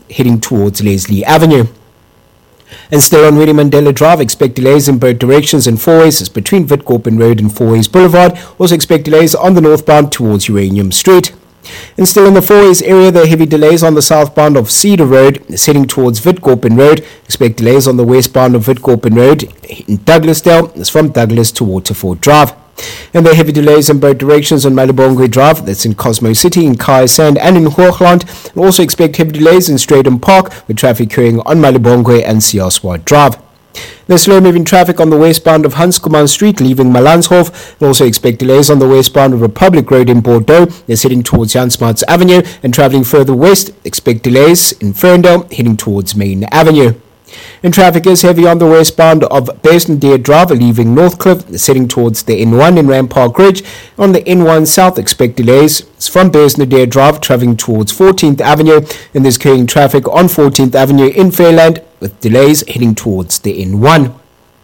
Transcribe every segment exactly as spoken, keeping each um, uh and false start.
heading towards Leslie Avenue. And still on Winnie Mandela Drive, expect delays in both directions and fourways as between Witkoppen Road and Fourways Boulevard. Also expect delays on the northbound towards Uranium Street. And still in the fourways area, there are heavy delays on the southbound of Cedar Road, heading towards Witkoppen Road. Expect delays on the westbound of Witkoppen Road in Douglasdale, that's from Douglas to Waterford Drive. And there are heavy delays in both directions on Malibongwe Drive, that's in Cosmo City, in Kaya Sand and in Hoogland. And also expect heavy delays in Straydon Park with traffic occurring on Malibongwe and Siaswad Drive. There's slow-moving traffic on the westbound of Hanskuman Street leaving Malanshof. And also expect delays on the westbound of Republic Road in Bordeaux. They're heading towards Jan Smuts Avenue, and travelling further west, expect delays in Ferndale heading towards Main Avenue. And traffic is heavy on the westbound of Bearsnodere Drive leaving Northcliffe, heading towards the N one in Rampart Ridge. On the N one South, expect delays from Bearsnodere Drive travelling towards fourteenth Avenue, and there's carrying traffic on fourteenth Avenue in Fairland with delays heading towards the N one.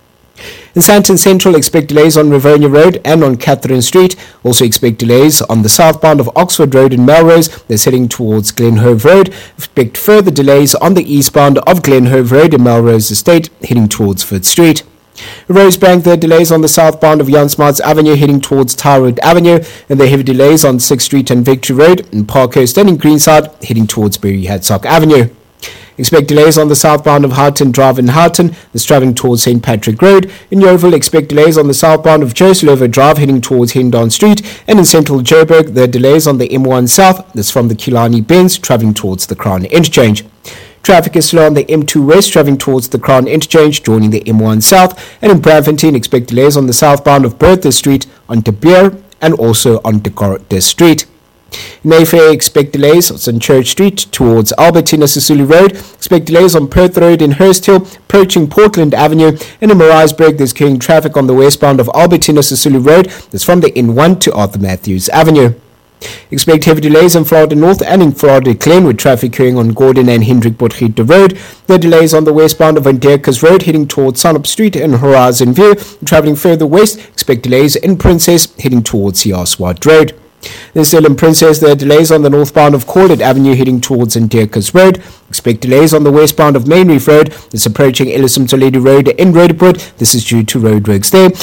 In Sandton Central, expect delays on Riverina Road and on Catherine Street. Also expect delays on the southbound of Oxford Road in Melrose. They're heading towards Glenhove Road. Expect further delays on the eastbound of Glenhove Road in Melrose Estate, heading towards Fifth Street. Rosebank, there are delays on the southbound of Jan Smuts Avenue heading towards Tarwood Avenue, and there are heavy delays on sixth Street and Victory Road in Parkhurst and in Greenside heading towards Berry Hadsock Avenue. Expect delays on the southbound of Houghton Drive in Houghton, that's travelling towards Saint Patrick Road. In Yeovil, expect delays on the southbound of Joselover Drive heading towards Hendon Street. And in central Joburg, there are delays on the M one South, that's from the Killarney Bends, travelling towards the Crown Interchange. Traffic is slow on the M two West, travelling towards the Crown Interchange, joining the M one South. And in Braamfontein, expect delays on the southbound of Bertha Street, on De Beer, and also on De Corte Street. In Mayfair, expect delays on Church Street towards Albertina Sisulu Road. Expect delays on Perth Road in Hurst Hill, approaching Portland Avenue. And in Maritzburg, there's carrying traffic on the westbound of Albertina Sisulu Road, that's from the N one to Arthur Matthews Avenue. Expect heavy delays in Florida North and in Florida Glen with traffic occurring on Gordon and Hendrik Potgieter Road. There are delays on the westbound of Van Derkers Road heading towards Sunup Street and Horizon View. Travelling further west, expect delays in Princess heading towards Siaswad Road. There's still in Princess, there are delays on the northbound of Corlett Avenue heading towards Derkers Road. Expect delays on the westbound of Main Reef Road. This approaching Ellison Toledo Road in Roodepoort. This is due to roadworks there.